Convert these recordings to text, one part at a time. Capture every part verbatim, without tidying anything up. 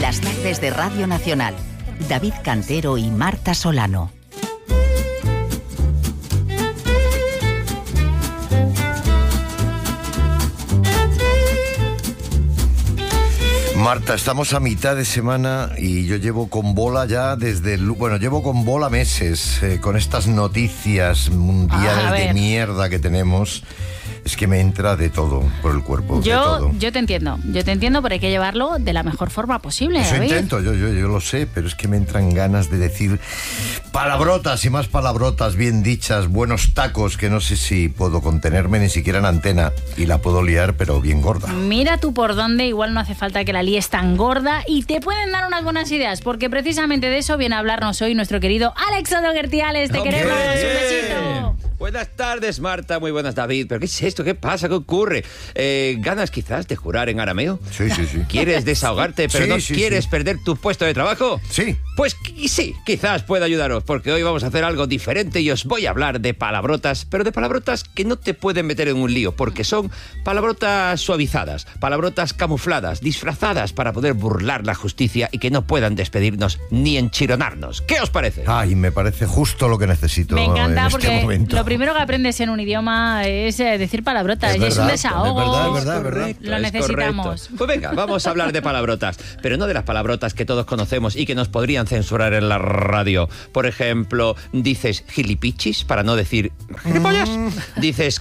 Las tardes de Radio Nacional. David Cantero y Marta Solano. Marta, estamos a mitad de semana y yo llevo con bola ya desde el... Bueno, llevo con bola meses eh, con estas noticias mundiales Ah, de mierda que tenemos. Es que me entra de todo por el cuerpo, Yo, de todo. yo te entiendo, yo te entiendo, pero hay que llevarlo de la mejor forma posible. Eso David. intento, yo, yo, yo lo sé, pero es que me entran ganas de decir palabrotas y más palabrotas bien dichas, buenos tacos, que no sé si puedo contenerme ni siquiera en antena, y la puedo liar, pero bien gorda. Mira tú por dónde, igual no hace falta que la líes tan gorda y te pueden dar unas buenas ideas, porque precisamente de eso viene a hablarnos hoy nuestro querido Alexandro Gertiales. Te ¡Hombre! queremos, un besito. Buenas tardes, Marta, muy buenas, David. ¿Pero qué es esto? ¿Qué pasa? ¿Qué ocurre? Eh, ¿Ganas quizás de jurar en arameo? Sí, sí, sí. ¿Quieres desahogarte, pero Sí, no sí, quieres sí. perder tu puesto de trabajo? Sí. Pues qui- sí, quizás pueda ayudaros, porque hoy vamos a hacer algo diferente y os voy a hablar de palabrotas, pero de palabrotas que no te pueden meter en un lío, porque son palabrotas suavizadas, palabrotas camufladas, disfrazadas para poder burlar la justicia y que no puedan despedirnos ni enchironarnos. ¿Qué os parece? Ay, me parece justo lo que necesito Me encanta en porque este momento. lo primero que aprendes en un idioma es eh, decir palabrotas, Es y es un verdad, desahogo. es verdad, es verdad, es verdad. Correcto, Lo es necesitamos. correcto. Pues venga, vamos a hablar de palabrotas, pero no de las palabrotas que todos conocemos y que nos podrían censurar en la radio. Por ejemplo, dices gilipichis para no decir gilipollas. Dices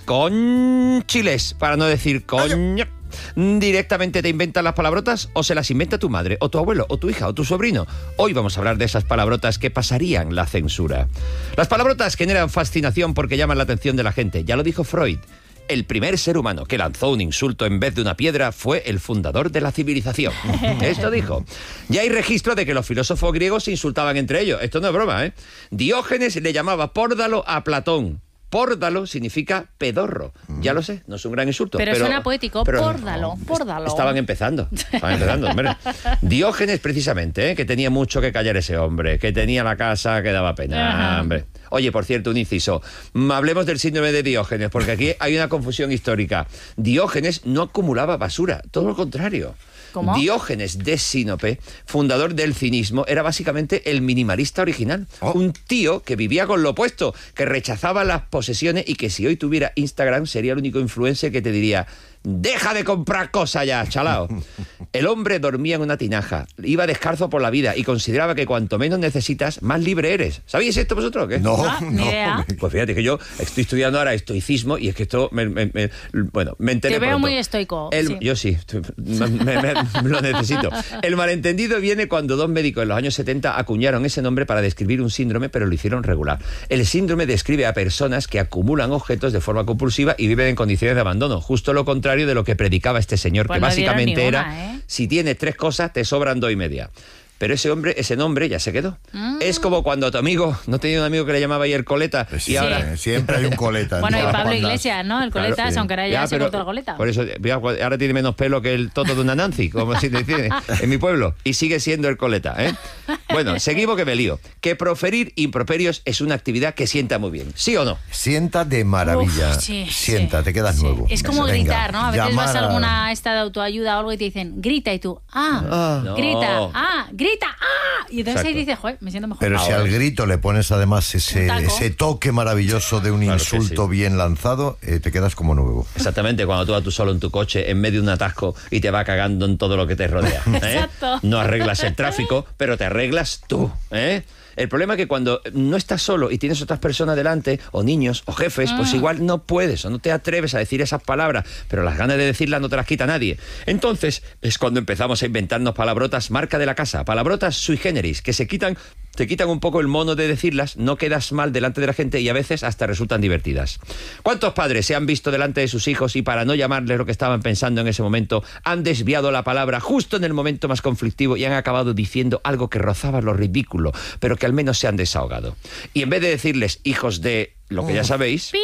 conchiles para no decir coño. ¿Directamente te inventas las palabrotas o se las inventa tu madre, o tu abuelo, o tu hija, o tu sobrino? Hoy vamos a hablar de esas palabrotas que pasarían la censura. Las palabrotas generan fascinación porque llaman la atención de la gente. Ya lo dijo Freud. El primer ser humano que lanzó un insulto en vez de una piedra fue el fundador de la civilización. Esto dijo. Ya hay registro de que los filósofos griegos se insultaban entre ellos. Esto no es broma, ¿eh? Diógenes le llamaba pórdalo a Platón. Pórdalo significa pedorro. Ya lo sé, no es un gran insulto. Pero suena poético. Pórdalo, pórdalo. Estaban empezando. Estaban empezando, hombre. Diógenes, precisamente, ¿eh? Que tenía mucho que callar ese hombre, que tenía la casa que daba pena, Ajá. hombre. Oye, por cierto, un inciso. Mm, Hablemos del síndrome de Diógenes, porque aquí hay una confusión histórica. Diógenes no acumulaba basura, todo lo contrario. ¿Cómo? Diógenes de Sinope, fundador del cinismo, era básicamente el minimalista original. Oh. Un tío que vivía con lo opuesto, que rechazaba las posesiones y que si hoy tuviera Instagram sería el único influencer que te diría: deja de comprar cosas ya, chalao. El hombre dormía en una tinaja, iba descalzo por la vida y consideraba que cuanto menos necesitas, más libre eres. ¿Sabéis esto vosotros o qué? No, Ah, ni no. idea. Pues fíjate que yo estoy estudiando ahora estoicismo y es que esto, me, me- me- bueno, me enteré Te veo pronto. muy estoico, El- sí. Yo sí, me, me- me- lo necesito. El malentendido viene cuando dos médicos en los años setenta acuñaron ese nombre para describir un síndrome, pero lo hicieron regular. El síndrome describe a personas que acumulan objetos de forma compulsiva y viven en condiciones de abandono, justo lo contrario de lo que predicaba este señor, Pues que no dieron básicamente ni era, una, ¿eh? si tienes tres cosas, te sobran dos y media. Pero ese hombre, ese nombre ya se quedó. Mm. Es como cuando tu amigo, no tenía un amigo que le llamaba ayer Coleta, Pues y sí, ahora... siempre hay un coleta. en Bueno, y todas las Pablo bandas. Iglesias, ¿no? El coletas, Claro, sí. aunque ahora ya, Ya, se pero cortó la coleta. Por eso, mira, ahora tiene menos pelo que el toto de una Nancy, como si le dice en mi pueblo. Y sigue siendo el coleta, ¿eh? Bueno, seguimos que me lío. Que proferir improperios es una actividad que sienta muy bien, ¿sí o no? Sienta de maravilla. Uf, sí, Sienta, sí, te quedas sí. nuevo. Es como Venga, gritar, ¿no? A veces llamar vas a a- alguna esta de autoayuda o algo y te dicen, grita, y tú, ah, No. grita, ah, grita, ah. Y entonces ahí Exacto. dices, joder, me siento mejor. Pero si Ahora. al grito le pones además ese, Un taco. ese toque maravilloso de un Claro que insulto sí. bien lanzado, eh, te quedas como nuevo. Exactamente, cuando tú vas tú solo en tu coche en medio de un atasco y te va cagando en todo lo que te rodea. ¿eh? Exacto. No arreglas el tráfico, pero te arreglas tú, ¿eh? El problema es que cuando no estás solo y tienes otras personas delante, o niños, o jefes, pues igual no puedes o no te atreves a decir esas palabras, pero las ganas de decirlas no te las quita nadie. Entonces es cuando empezamos a inventarnos palabrotas marca de la casa, palabrotas sui generis, que se quitan, te quitan un poco el mono de decirlas, no quedas mal delante de la gente y a veces hasta resultan divertidas. ¿Cuántos padres se han visto delante de sus hijos y para no llamarles lo que estaban pensando en ese momento, han desviado la palabra justo en el momento más conflictivo y han acabado diciendo algo que rozaba lo ridículo, pero que al menos se han desahogado? Y en vez de decirles hijos de lo que ya sabéis, Pip.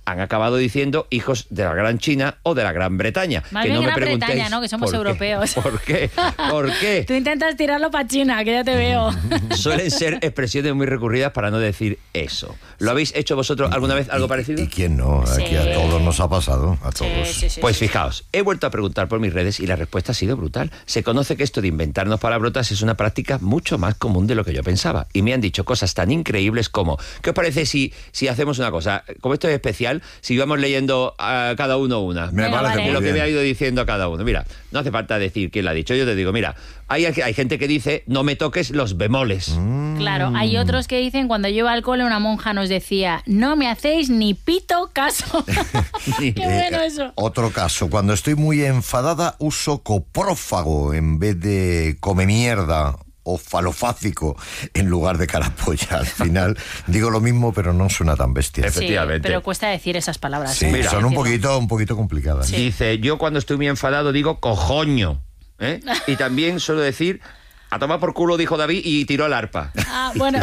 han acabado diciendo hijos de la Gran China o de la Gran Bretaña. Más que bien no me Gran preguntéis Bretaña, ¿no? Que somos por qué. europeos. ¿Por qué? ¿Por qué? Tú intentas tirarlo para China, que ya te veo. Suelen ser expresiones muy recurridas para no decir eso. ¿Lo habéis hecho vosotros alguna vez algo ¿Y- parecido? ¿Y quién no? Aquí Sí. a todos nos ha pasado, a todos. Sí, sí, sí, Pues sí. fijaos, he vuelto a preguntar por mis redes y la respuesta ha sido brutal. Se conoce que esto de inventarnos palabrotas es una práctica mucho más común de lo que yo pensaba. Y me han dicho cosas tan increíbles como, ¿qué os parece si, si hacemos una cosa? Como esto es especial, si vamos leyendo a cada uno una. Me Venga, parece vale. muy Lo que bien. me ha ido diciendo a cada uno. Mira, no hace falta decir quién lo ha dicho. Yo te digo, mira, hay, hay gente que dice, no me toques los bemoles. Claro, hay otros que dicen, cuando yo iba al cole una monja nos decía, no me hacéis ni pito caso. Qué bueno Eh, eso. Otro caso, cuando estoy muy enfadada uso coprófago en vez de come mierda o falofácico en lugar de carapolla. Al final digo lo mismo, pero no suena tan bestia. Efe- Sí, efectivamente. pero cuesta decir esas palabras. Sí, ¿eh? Mira, son un Decirlo. poquito, un poquito complicadas. Sí. Dice, yo cuando estoy muy enfadado digo cojoño. ¿eh? Y también suelo decir, a tomar por culo, dijo David, y tiró el arpa. Ah, bueno,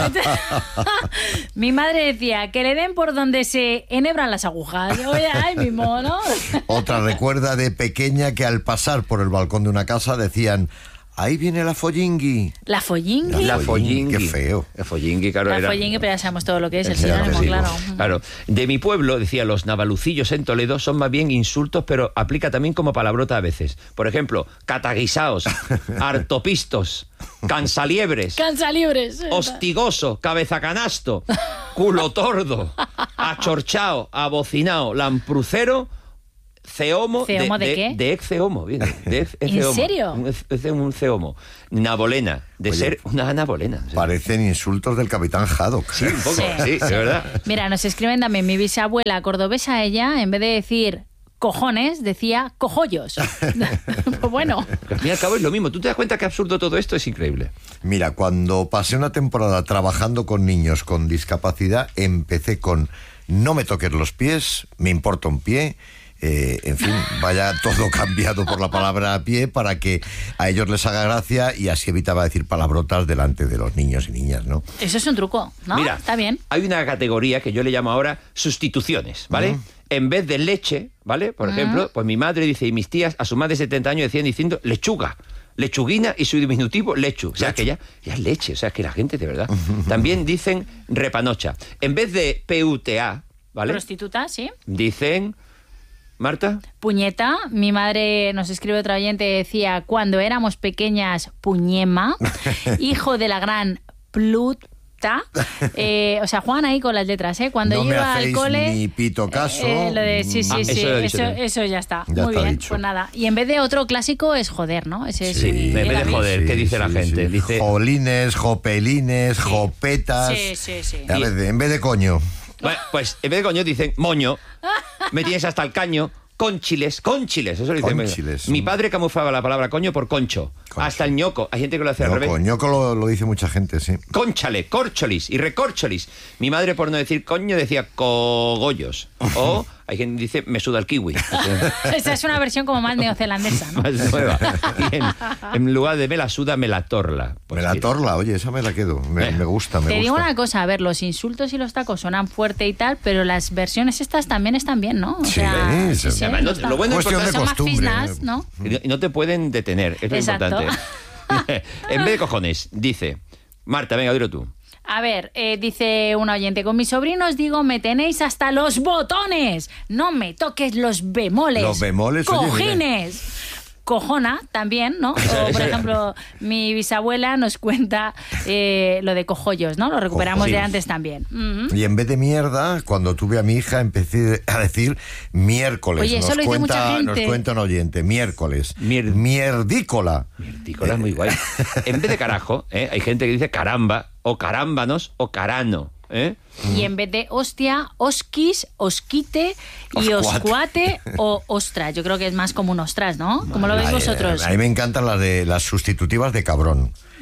mi madre decía que le den por donde se enhebran las agujas. Oye, ahí mismo, ¿no? Otra recuerda de pequeña que al pasar por el balcón de una casa decían, ahí viene la follingui. La follingui. La Follingui, follingui. qué feo. La follingui, claro, La era... follingui, pero ya sabemos todo lo que es el Claro que sinónimo, sí, claro. Claro, de mi pueblo, decía, los navalucillos en Toledo son más bien insultos, pero aplica también como palabrota a veces. Por ejemplo, cataguisaos, hartopistos, cansaliebres, Cansalibres. hostigoso, cabeza canasto, culo tordo, achorchao, abocinao, lamprucero, ceomo. ¿Ceomo de qué? De exceomo, viene. De ex- ¿En exceomo. serio? Un, ex- ex- un ceomo. Nabolena, de Oye, ser una anabolena. Sí. Parecen insultos del capitán Haddock. Sí, un poco, Sí, sí, sí. de verdad. Mira, nos escriben también, mi bisabuela cordobesa, ella, en vez de decir cojones, decía cojollos. Pues bueno. Al fin y al cabo es lo mismo. ¿Tú te das cuenta que absurdo todo esto? Es increíble. Mira, cuando pasé una temporada trabajando con niños con discapacidad, empecé con no me toques los pies, me importa un pie. Eh, en fin, vaya todo cambiado por la palabra pie para que a ellos les haga gracia y así evitaba decir palabrotas delante de los niños y niñas, ¿no? Eso es un truco, ¿no? Mira, Está bien. hay una categoría que yo le llamo ahora sustituciones, ¿vale? En vez de leche, ¿vale? Por ejemplo, pues mi madre dice, y mis tías a su más de setenta años decían diciendo lechuga. Lechuguina y su diminutivo lechu. O sea, que ya, ya es leche. O sea, que la gente, de verdad. También dicen repanocha. En vez de P U T A, ¿vale? Prostituta, sí. Dicen... ¿Marta? Puñeta, mi madre nos escribe otra oyente, decía, cuando éramos pequeñas, puñema, hijo de la gran Pluta. Eh, o sea, juegan ahí con las letras, ¿eh? Cuando No yo me iba al hacéis cole... ni pito caso. eh, lo de, sí, sí, Ah, sí, eso lo he eso, dicho eso, también. ya está. Ya Muy está bien, dicho. pues nada. Y en vez de otro clásico es joder, ¿no? Ese es Sí. un- En vez de era mi- joder, ¿qué dice la gente? sí. Dice- Jolines, jopelines, jopetas. Sí, sí, sí. A ver, en vez de coño. Bueno, pues en vez de coño dicen moño, me tienes hasta el caño, conchiles, conchiles, eso lo dicen. Conchiles. Mi padre camuflaba la palabra coño por concho, Concho. hasta el ñoco, hay gente que lo hace al No, revés. coñoco lo, lo dice mucha gente, sí. Cónchale, corcholis y recorcholis. Mi madre, por no decir coño, decía cogollos. O hay quien dice me suda el kiwi. Esa es una versión como más neozelandesa, ¿no? Más nueva. Y en, en lugar de me la suda, me la torla. Pues me la mira. torla, oye, esa me la quedo. Me, Eh. me gusta, me Te gusta. digo una cosa, a ver, los insultos y los tacos sonan fuerte y tal, pero las versiones estas también están bien, ¿no? O Sí, sea, sí, sí. Además, no- está- lo bueno es Cuestión porque de son más costumbre. fisnas, ¿no? Y no te pueden detener, es lo Exacto. importante. En vez de cojones, dice... Marta, venga, dilo tú. A ver, eh, dice una oyente, con mis sobrinos digo, me tenéis hasta los botones, no me toques los bemoles. Los bemoles, oye, cojines. Cojona también, ¿no? O, por ejemplo, mi bisabuela nos cuenta eh, lo de cojollos, ¿no? Lo recuperamos de Cojollos. antes también. Ujú. Y en vez de mierda, cuando tuve a mi hija, empecé a decir miércoles. Oye, eso nos lo dice cuenta, mucha gente. Nos cuenta un oyente, miércoles. Mier- Mierdícola. Tícola es muy guay. En vez de carajo, ¿eh? hay gente que dice caramba, o carámbanos, o carano. ¿eh? Y en vez de hostia, osquis, osquite y Oscuate. oscuate o ostras. Yo creo que es más como un ostras, ¿no? ¿Cómo lo veis Ay, vosotros? A mí me encantan las de las sustitutivas de cabrón.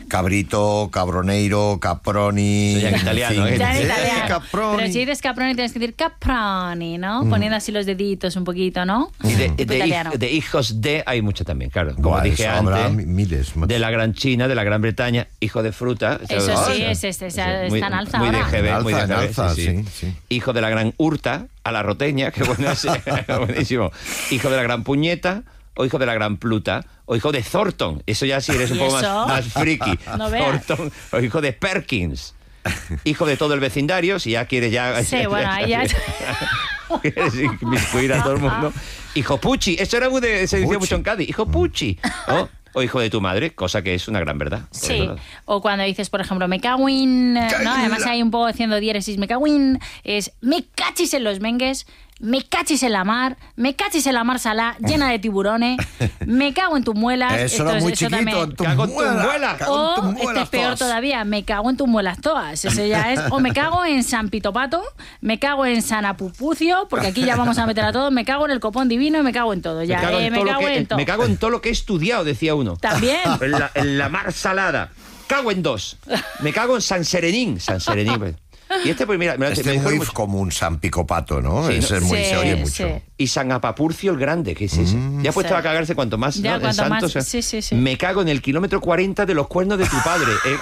Cabrito, cabroneiro, caproni. Eso ya en italiano, ¿eh? Ya en Eh, italiano. caproni. Pero si dices caproni tienes que decir caproni, ¿no? Mm. Poniendo así los deditos un poquito, ¿no? Y de, Tipo de italiano. hij- de hijos de hay mucho también, claro. Como Buah, dije eso habrá antes, miles, macho. de la Gran China, de la Gran Bretaña, hijo de fruta. Eso ¿sabes? sí, Ah, es, es, es, sí, está muy, en alza muy de ahora. G B, En muy de alza, G B, en alza, sí, sí, sí. sí. Hijo de la Gran Hurta, a la roteña, que bueno, es buenísimo. Hijo de la Gran Puñeta, o hijo de la Gran Pluta, o hijo de Thornton. Eso ya sí eres un ¿Y poco más, eso? más friki. No veas. Thornton, o hijo de Perkins. Hijo de todo el vecindario, si ya quieres ya... Sí, bueno, ahí ya... Quieres inmiscuir a todo el mundo. Hijo Pucci, eso era muy de, se decía Pucci. mucho en Cádiz. Hijo Pucci. O, o hijo de tu madre, cosa que es una gran verdad. Sí, o cuando dices, por ejemplo, me cago en... ¿no? Además hay un poco haciendo diéresis, me cago en... Es me cachis en los mengues, me cachis en la mar, me cachis en la mar salá llena de tiburones, me cago en tus muelas. Eso Esto era es- muy eso chiquito. también- En tu Cago en tu muela, muela. cago en tus O, este muelas es peor todas. todavía, me cago en tus muelas todas. Eso ya es, o me cago en San Pitopato, me cago en San Apupucio, porque aquí ya vamos a meter a todos, me cago en el copón divino y me cago en todo. Ya, me, cago eh, en me todo lo cago que, en todo. me cago en todo lo que he estudiado, decía uno. También. En la, en la mar salada. Cago en dos. Me cago en San Serenín. San Serenín. pues. Y este, pues mira, me, Este me es dijeron muy mucho. como un San Picopato, ¿no? Sí, Ese ¿no? es muy, Sí, se oye mucho. sí. Y San Apapurcio el Grande, ¿qué es ese? Ya ha puesto Sí. a cagarse cuanto más. Ya, ¿no? En cuanto más, santos, sí, sí, sí. Me cago en el kilómetro cuarenta de los cuernos de tu padre. ¿eh?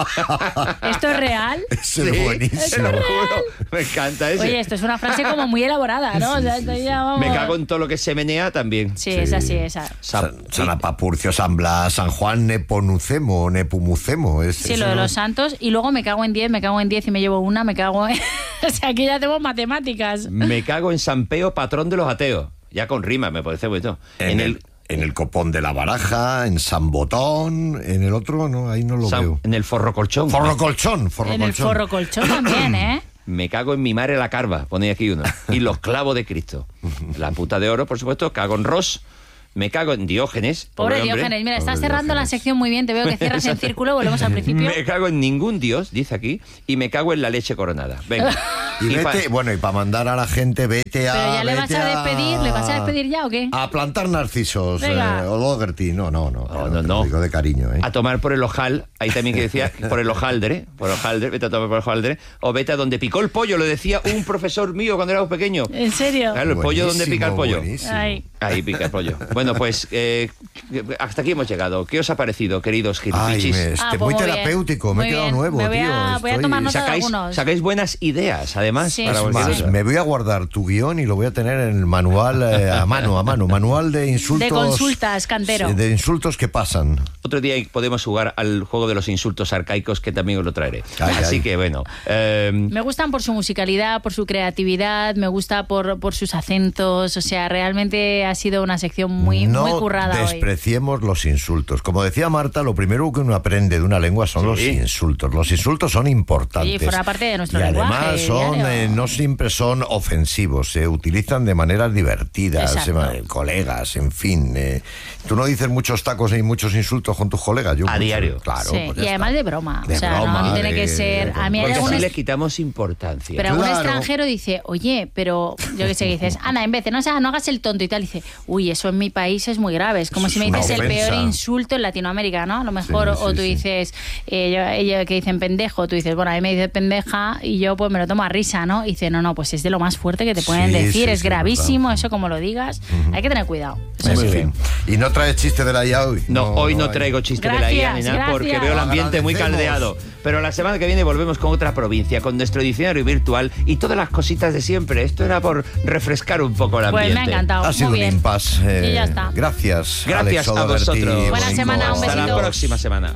¿Esto es real? Ese es Sí, buenísimo. te lo juro. Me encanta ese. Oye, esto es una frase como muy elaborada, ¿no? O sea, esto ya vamos- Me cago en todo lo que se menea también. Sí, es así, esa. San, San Apapurcio, San Blas, San Juan Neponucemo, Nepumucemo. Es, Sí, eso lo de no- los santos. Y luego me cago en diez, me cago en diez y me llevo una, me cago en... O sea, aquí ya tenemos matemáticas. Me cago en San Peo, patrón de los ateos. Ya con rima, me parece bonito. En, En el, el, en el copón de la baraja, en San Botón, en el otro, no, ahí no lo San- veo. en el forro colchón. Forro colchón, forro En el colchón. forro colchón también, ¿eh? Me cago en mi madre la carva, pone aquí uno. Y los clavos de Cristo. La puta de oro, por supuesto. Cago en Ross. Me cago en Diógenes. Pobre hombre. Diógenes, mira, estás Pobre cerrando la Diógenes. sección muy bien, te veo que cierras en círculo, volvemos al principio. Me cago en ningún dios, dice aquí, y me cago en la leche coronada. Venga. Y Y pa- vete, bueno, y para mandar a la gente, vete a. Pero ya le vas vete a despedir, ¿le vas a despedir ya o qué? A plantar narcisos, Venga. eh, o Dougherty. No, no, no. No, te no, lo no. digo de cariño, ¿eh? A tomar por el ojal, ahí también que decía, por el hojaldre, por el hojaldre, vete a tomar por el hojaldre, o vete a donde picó el pollo, lo decía un profesor mío cuando éramos pequeños. ¿En serio? Claro, el pollo donde pica el pollo. Buenísimo. Ay. Ahí pica el pollo. Bueno, pues eh, hasta aquí hemos llegado. ¿Qué os ha parecido, queridos Ay, gilipichis? me- este, Ah, pues muy muy bien. terapéutico, me Muy he quedado bien. nuevo, Me voy tío. a- voy a estoy- tomar nota de Sacáis, algunos. sacáis buenas ideas, además. Sí. para Es cualquier Más, cosa. me voy a guardar tu guión y lo voy a tener en el manual eh, a mano, a mano. Manual de insultos. De consultas, Cantero. Sí, de insultos que pasan. Otro día podemos jugar al juego de los insultos arcaicos, que también os lo traeré. Ay, Así ay. que bueno. eh, Me gustan por su musicalidad, por su creatividad, me gusta por, por sus acentos, o sea, realmente ha sido una sección muy, no muy currada hoy. despreciemos los insultos. Como decía Marta, lo primero que uno aprende de una lengua son Sí. los insultos. Los insultos son importantes. Sí, forma parte de nuestro y lenguaje además son, diario. eh, no siempre son ofensivos, se utilizan de maneras divertidas, Exacto. eh, colegas, en fin. eh. Tú no dices muchos tacos ni muchos insultos con tus colegas. Yo A mucho, diario. Claro. Sí, pues ya y además está. de broma. De o sea, broma, no tiene de- que ser. A mí hay porque algún así est- le quitamos importancia. Pero algún Claro. extranjero dice, oye, pero yo qué sé, que dices, anda, en vez de no, o sea, no hagas el tonto y tal, dice, uy, eso en mi país es muy grave. Es como Eso si es me una dices el ofensa. peor insulto en Latinoamérica, ¿no? A lo mejor, Sí, sí, o tú sí. dices, eh, yo- ellos que dicen pendejo, tú dices, bueno, a mí me dice pendeja y yo pues me lo tomo a risa, ¿no? Y dice, no, no, pues es de lo más fuerte que te pueden Sí, decir, sí, es sí, gravísimo, verdad. eso como lo digas, hay que tener cuidado. Eso En sí. fin. ¿Y no traes chiste de la I A hoy? No, hoy no hay. traigo chiste de la Gracias, I A ni nada porque gracias. veo el ambiente muy Agradecemos. caldeado. Pero la semana que viene volvemos con otra provincia, con nuestro diccionario virtual y todas las cositas de siempre. Esto era por refrescar un poco el Pues ambiente. me ha encantado. Ha sido Muy un bien. impasse. Y ya está. Gracias. Gracias Alex a O'Doherty, vosotros. Buena Boicot. semana, un Hasta la besito. próxima semana.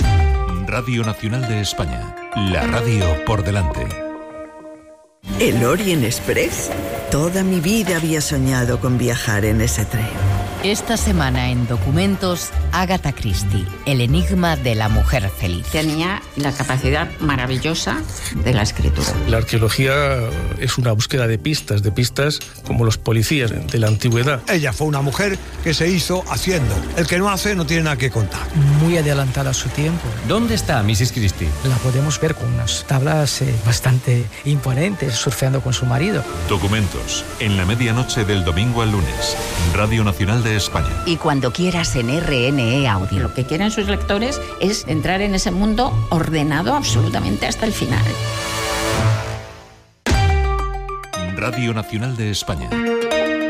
Radio Nacional de España. La radio por delante. ¿El Orient Express? Toda mi vida había soñado con viajar en ese tren. Esta semana en Documentos, Agatha Christie, el enigma de la mujer feliz. Tenía la capacidad maravillosa de la escritura. La arqueología es una búsqueda de pistas, de pistas como los policías de la antigüedad. Ella fue una mujer que se hizo haciendo. El que no hace no tiene nada que contar. Muy adelantada a su tiempo. ¿Dónde está missus Christie? La podemos ver con unas tablas eh, bastante imponentes, surfeando con su marido. Documentos. En la medianoche del domingo al lunes. Radio Nacional de de España. Y cuando quieras en R N E Audio. Lo que quieren sus lectores es entrar en ese mundo ordenado absolutamente hasta el final. Radio Nacional de España.